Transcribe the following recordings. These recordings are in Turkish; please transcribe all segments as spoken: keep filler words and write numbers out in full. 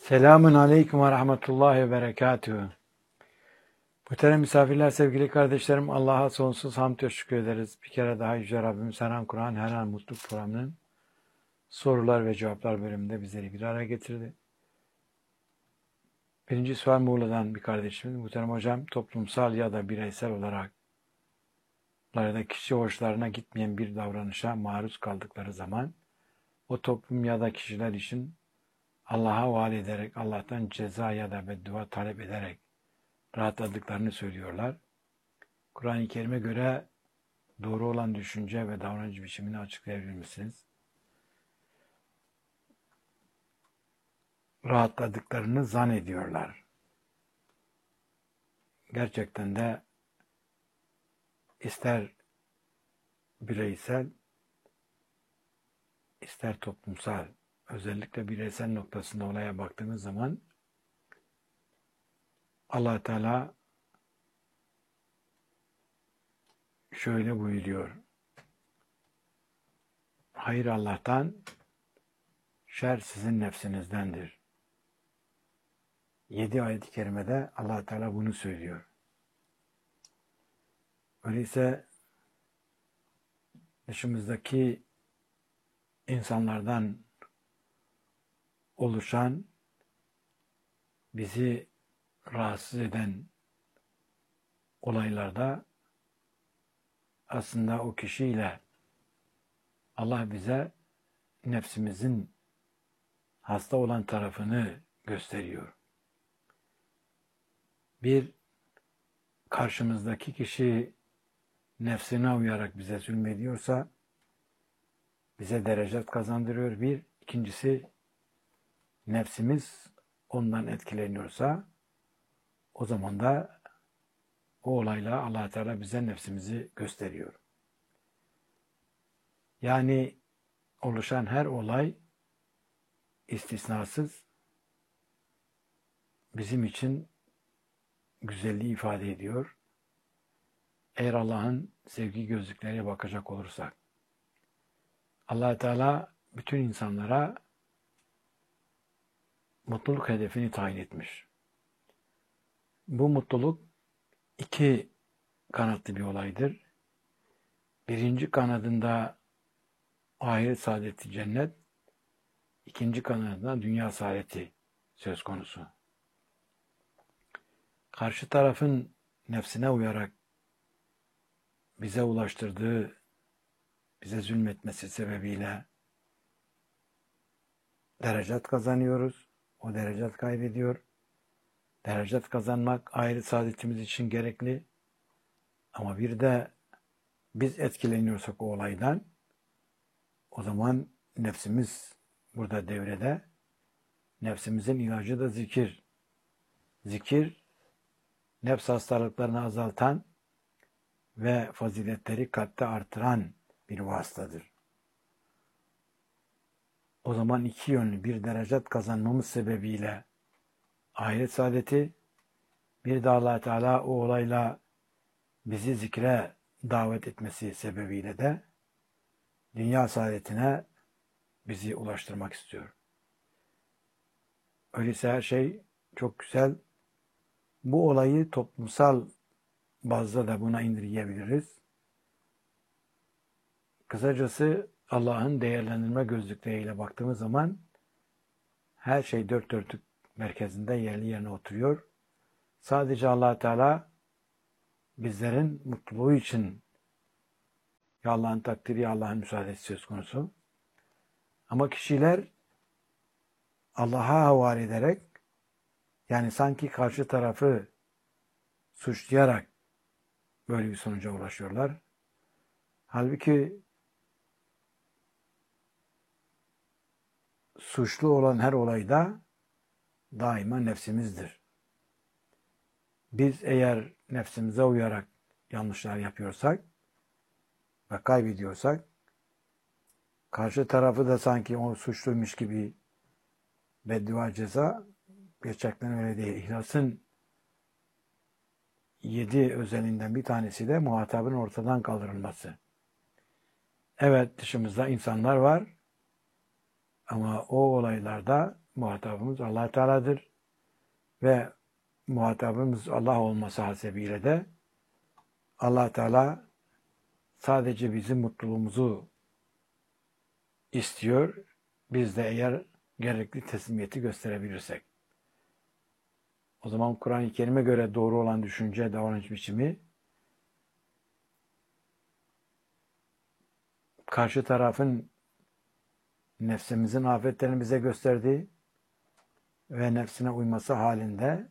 Selamun Aleyküm ve Rahmetullahi ve Berekatühü. Muhterem misafirler, sevgili kardeşlerim, Allah'a sonsuz hamd ve şükür ederiz. Bir kere daha Yüce Rabbim Selam Kur'an, Her An Mutluluk programının sorular ve cevaplar bölümünde bizleri bir araya getirdi. Birinci sual Muğla'dan bir kardeşimiz. Muhterem hocam, toplumsal ya da bireysel olarak da kişi hoşlarına gitmeyen bir davranışa maruz kaldıkları zaman o toplum ya da kişiler için Allah'a havale ederek, Allah'tan ceza ya da beddua talep ederek rahatladıklarını söylüyorlar. Kur'an-ı Kerim'e göre doğru olan düşünce ve davranış biçimini açıklayabilir misiniz? Rahatladıklarını zannediyorlar. Gerçekten de ister bireysel, ister toplumsal, özellikle bireysel noktasında olaya baktığımız zaman Allah Teala şöyle buyuruyor. Hayır Allah'tan, şer sizin nefsinizdendir. Yedi ayet-i kerimede Allah Teala bunu söylüyor. Öyleyse dışımızdaki insanlardan oluşan, bizi rahatsız eden olaylarda aslında o kişiyle Allah bize nefsimizin hasta olan tarafını gösteriyor. Bir, karşımızdaki kişi nefsine uyarak bize zulmediyorsa bize derecet kazandırıyor. Bir, ikincisi nefsimiz ondan etkileniyorsa o zaman da o olayla Allah Teala bize nefsimizi gösteriyor. Yani oluşan her olay istisnasız bizim için güzelliği ifade ediyor. Eğer Allah'ın sevgi gözlükleriyle bakacak olursak. Allah Teala bütün insanlara mutluluk hedefini tayin etmiş. Bu mutluluk iki kanatlı bir olaydır. Birinci kanadında ahiret saadeti cennet, ikinci kanadında dünya saadeti söz konusu. Karşı tarafın nefsine uyarak bize ulaştırdığı, bize zulmetmesi sebebiyle derecet kazanıyoruz. O derecet kaybediyor. Derecet kazanmak ahiret saadetimiz için gerekli. Ama bir de biz etkileniyorsak o olaydan, o zaman nefsimiz burada devrede. Nefsimizin ilacı da zikir. Zikir, nefs hastalıklarını azaltan ve faziletleri kalpte artıran bir vasıtadır. O zaman iki yönlü bir derecet kazanmamız sebebiyle ahiret saadeti, bir de Allah Teala o olayla bizi zikre davet etmesi sebebiyle de dünya saadetine bizi ulaştırmak istiyor. Öyleyse her şey çok güzel. Bu olayı toplumsal bazda da buna indirgeyebiliriz. Kısacası Allah'ın değerlendirme gözlükleriyle baktığımız zaman her şey dört dörtlük merkezinde yerli yerine oturuyor. Sadece Allah Teala bizlerin mutluluğu için ya Allah'ın takdiri ya Allah'ın müsaadesi söz konusu. Ama kişiler Allah'a havale ederek, yani sanki karşı tarafı suçlayarak böyle bir sonuca ulaşıyorlar. Halbuki suçlu olan her olayda daima nefsimizdir. Biz eğer nefsimize uyarak yanlışlar yapıyorsak ve kaybediyorsak, karşı tarafı da sanki o suçluymuş gibi beddua ceza, gerçekten öyle değil. İhlasın yedi özelinden bir tanesi de muhatabın ortadan kaldırılması. Evet, dışımızda insanlar var ama o olaylarda muhatabımız Allah Teala'dır ve muhatabımız Allah olması hasebiyle de Allah Teala sadece bizim mutluluğumuzu istiyor. Biz de eğer gerekli teslimiyeti gösterebilirsek. O zaman Kur'an-ı Kerim'e göre doğru olan düşünce, davranış biçimi karşı tarafın nefsimizin afetlerini bize gösterdiği ve nefsine uyması halinde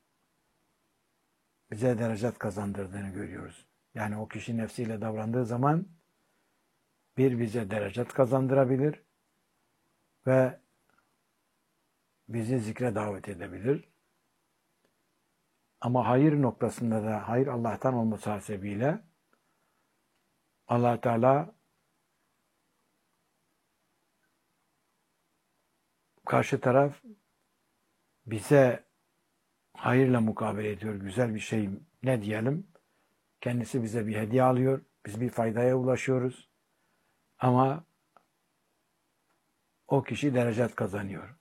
bize derecat kazandırdığını görüyoruz. Yani o kişi nefsiyle davrandığı zaman bir bize derecat kazandırabilir ve bizi zikre davet edebilir. Ama hayır noktasında da hayır Allah'tan olması hasebiyle Allah Teala karşı taraf bize hayırla mukabele ediyor. Güzel bir şey ne diyelim? Kendisi bize bir hediye alıyor. Biz bir faydaya ulaşıyoruz. Ama o kişi derecat kazanıyor.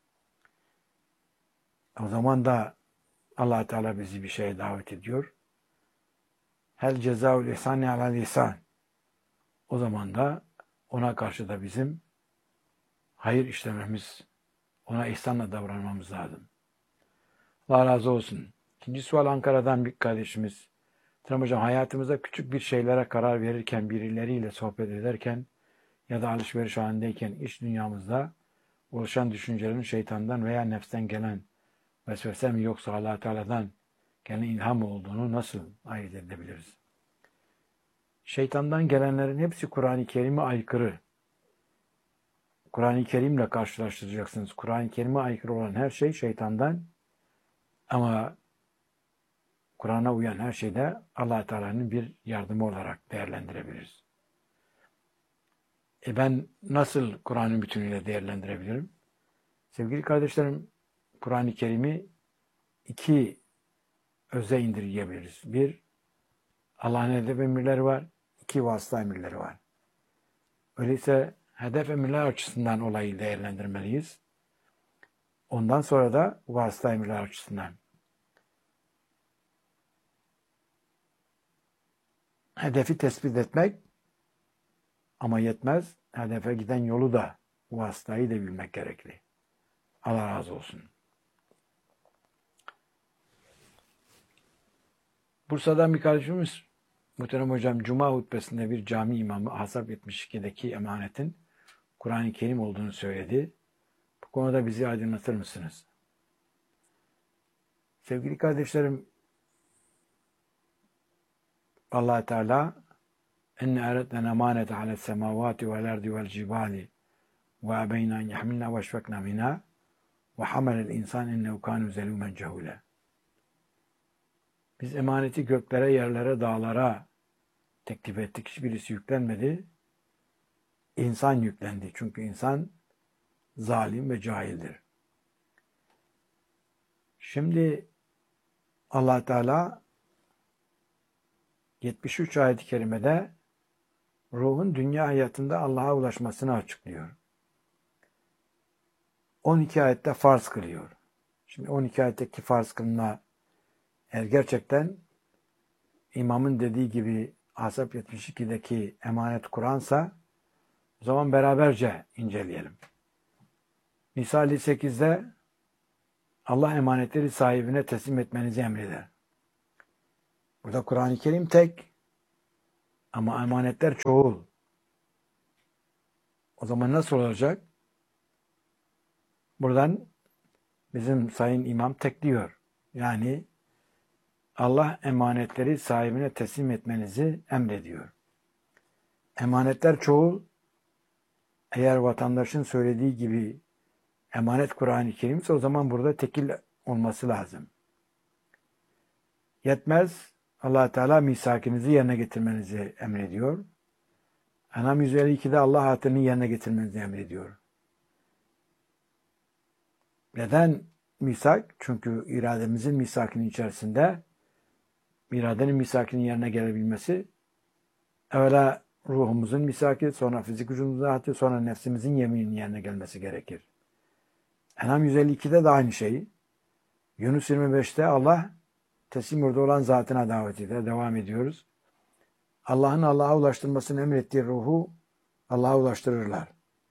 O zaman da Allah Teala bizi bir şeye davet ediyor. Hel cezaul ihsani alel ihsan. O zaman da ona karşı da bizim hayır işlememiz, ona ihsanla davranmamız lazım. Allah razı olsun. İkinci sual Ankara'dan bir kardeşimiz. Tamam hocam, hayatımızda küçük bir şeylere karar verirken, birileriyle sohbet ederken ya da alışveriş halindeyken iç dünyamızda oluşan düşüncelerin şeytandan veya nefsten gelen vesvese mi yoksa Allah Teala'dan gelen ilham mı olduğunu nasıl ayırt edebiliriz? Şeytandan gelenlerin hepsi Kur'an-ı Kerim'e aykırı. Kur'an-ı Kerim'le karşılaştıracaksınız. Kur'an-ı Kerim'e aykırı olan her şey şeytandan, ama Kur'an'a uyan her şeyde Allah Teala'nın bir yardımı olarak değerlendirebiliriz. E ben nasıl Kur'an'ın bütünüyle değerlendirebilirim? Sevgili kardeşlerim, Kur'an-ı Kerim'i iki öze indirgeyebiliriz. Bir, Allah'ın hedef emirleri var. İki, vasıta emirleri var. Öyleyse hedef emirler açısından olayı değerlendirmeliyiz. Ondan sonra da vasıta emirler açısından. Hedefi tespit etmek ama yetmez. Hedefe giden yolu da, vasıtayı da bilmek gerekli. Allah razı olsun. Bursa'dan bir kardeşimiz, muhterem hocam, Cuma hutbesinde bir cami imamı Ahzab yetmiş ikideki emanetin Kur'an-ı Kerim olduğunu söyledi. Bu konuda bizi aydınlatır mısınız? Sevgili kardeşlerim, Allah Teala enne eretlen emanete alet semavati vel ardi vel cibali ve abeyna en yahmilna ve eşfekna minha ve hamelel insan ennehu kânu zelûmen cehûle. Biz emaneti göklere, yerlere, dağlara teklif ettik. Hiçbirisi yüklenmedi. İnsan yüklendi. Çünkü insan zalim ve cahildir. Şimdi Allah Teala yetmiş üç ayet-i kerimede ruhun dünya hayatında Allah'a ulaşmasını açıklıyor. on iki ayette farz kılıyor. Şimdi on iki ayetteki farz kılma, eğer gerçekten imamın dediği gibi Ahzab yetmiş ikideki emanet Kur'an'sa o zaman beraberce inceleyelim. Nisa sekizde Allah emanetleri sahibine teslim etmenizi emreder. Burada Kur'an-ı Kerim tek ama emanetler çoğul. O zaman nasıl olacak? Buradan bizim sayın imam tekliyor. Yani Allah emanetleri sahibine teslim etmenizi emrediyor. Emanetler çoğul. Eğer vatandaşın söylediği gibi emanet Kur'an-ı Kerim'se o zaman burada tekil olması lazım. Yetmez. Allah Teala misakinizi yerine getirmenizi emrediyor. En'am yüz elli ikide Allah hatırını yerine getirmenizi emrediyor. Neden misak? Çünkü irademizin misakinin içerisinde iradenin misakinin yerine gelebilmesi, evvela ruhumuzun misaki, sonra fizik vücudumuzun rahatı, sonra nefsimizin yemininin yerine gelmesi gerekir. En'am yüz elli ikide de aynı şeyi. Yunus yirmi beşte Allah teslim yurdu olan zatına davet eder. Devam ediyoruz. Allah'ın Allah'a ulaştırmasını emrettiği ruhu Allah'a ulaştırırlar.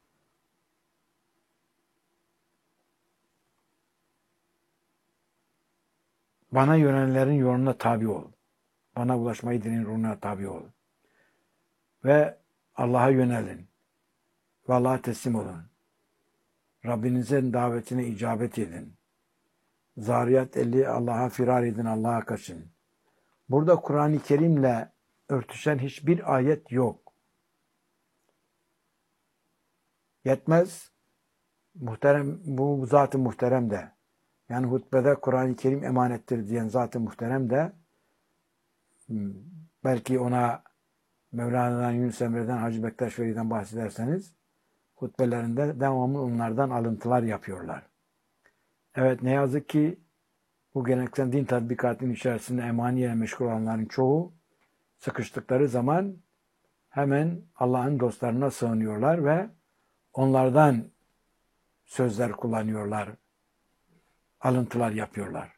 Bana yönelenlerin yoluna tabi ol. Bana ulaşmayı dileyen ruhuna tabi ol. Ve Allah'a yönelin. Ve Allah'a teslim olun. Rabbinizin davetine icabet edin. Zariyat elli Allah'a firar edin, Allah'a kaçın. Burada Kur'an-ı Kerim'le örtüşen hiçbir ayet yok. Yetmez. Muhterem, bu zat-ı muhterem de, yani hutbede Kur'an-ı Kerim emanettir diyen zat-ı muhterem de, belki ona Mevlana'dan, Yunus Emre'den, Hacı Bektaş Veli'den bahsederseniz, hutbelerinde devamlı onlardan alıntılar yapıyorlar. Evet, ne yazık ki bu geleneksel din tatbikatının içerisinde emaniyle meşgul olanların çoğu sıkıştıkları zaman hemen Allah'ın dostlarına sığınıyorlar ve onlardan sözler kullanıyorlar, alıntılar yapıyorlar.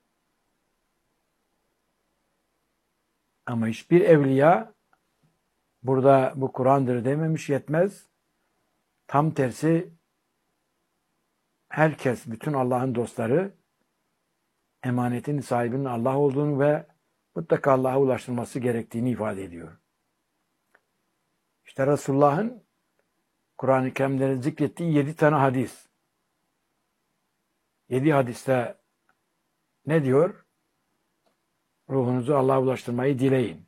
Ama hiçbir evliya burada bu Kur'an'dır dememiş, yetmez. Tam tersi herkes, bütün Allah'ın dostları emanetin sahibinin Allah olduğunu ve mutlaka Allah'a ulaştırılması gerektiğini ifade ediyor. İşte Resulullah'ın Kur'an-ı Kerim'de zikrettiği yedi tane hadis. Yedi hadiste ne diyor? Ruhunuzu Allah'a ulaştırmayı dileyin.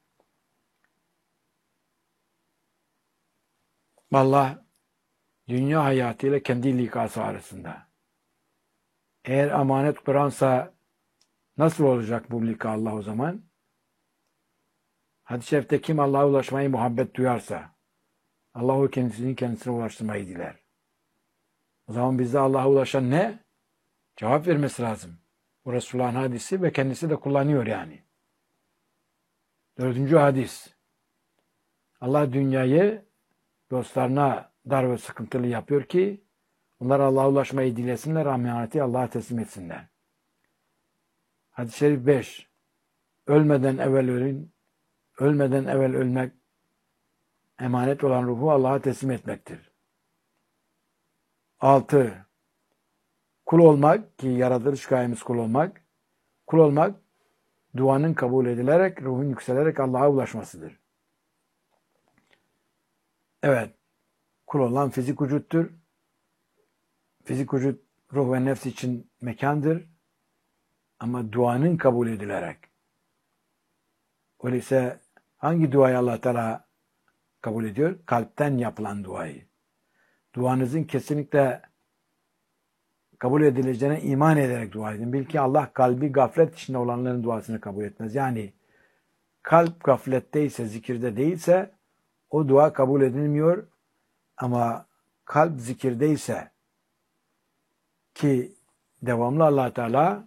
Allah dünya hayatıyla kendi likası arasında. Eğer emanet Kur'ansa nasıl olacak bu lika Allah o zaman? Hadis-i şerifte kim Allah'a ulaşmayı muhabbet duyarsa Allah o kendisini kendisine ulaştırmayı diler. O zaman bizde Allah'a ulaşan ne? Cevap vermesi lazım. Bu Resulullah'ın hadisi ve kendisi de kullanıyor yani. Dördüncü hadis. Allah dünyayı dostlarına dar ve sıkıntılı yapıyor ki onlar Allah'a ulaşmayı dilesinler, emaneti Allah'a teslim etsinler. Hadis-i şerif beş. Ölmeden evvel ölün, ölmeden evvel ölmek, emanet olan ruhu Allah'a teslim etmektir. altı. Kul olmak, ki yaratılış gayemiz kul olmak, kul olmak, duanın kabul edilerek, ruhun yükselerek Allah'a ulaşmasıdır. Evet, kul olan fizik vücuttur. Fizik vücut, ruh ve nefs için mekandır. Ama duanın kabul edilerek. Öyleyse hangi duayı Allah Teala kabul ediyor? Kalpten yapılan duayı. Duanızın kesinlikle kabul edileceğine iman ederek dua edin. Bil ki Allah kalbi gaflet içinde olanların duasını kabul etmez. Yani kalp gafletteyse, zikirde değilse o dua kabul edilmiyor. Ama kalp zikirdeyse, ki devamlı Allah Teala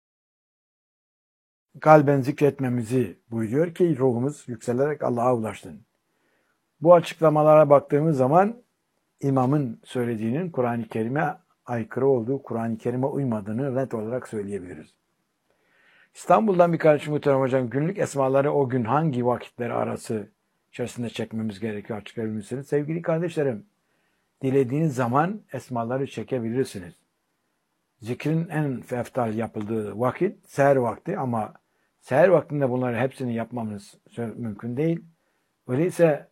kalben zikretmemizi buyuruyor ki ruhumuz yükselerek Allah'a ulaşsın. Bu açıklamalara baktığımız zaman imamın söylediğinin Kur'an-ı Kerim'e aykırı olduğu, Kur'an-ı Kerim'e uymadığını net olarak söyleyebiliriz. İstanbul'dan bir kardeşim muhterem hocam, günlük esmaları o gün hangi vakitleri arası içerisinde çekmemiz gerekiyor, açıklayabilir misiniz? Sevgili kardeşlerim, dilediğiniz zaman esmaları çekebilirsiniz. Zikrin en eftal yapıldığı vakit seher vakti, ama seher vaktinde bunları hepsini yapmamız mümkün değil. Öyleyse